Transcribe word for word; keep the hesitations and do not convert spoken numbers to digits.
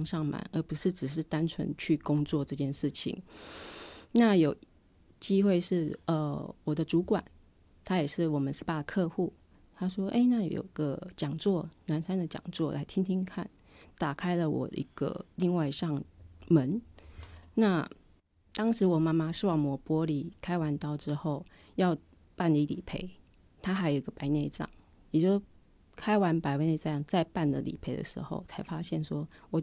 帮上忙，而不是只是单纯去工作这件事情。那有机会是呃，我的主管他也是我们 S P A 的客户，他说哎，那有个讲座，南山的讲座来听听看，打开了我一个另外一扇门。那当时我妈妈视网膜剥离开完刀之后要办理理赔，她还有一个白内障，也就是开完白内障再办的理赔的时候，才发现说我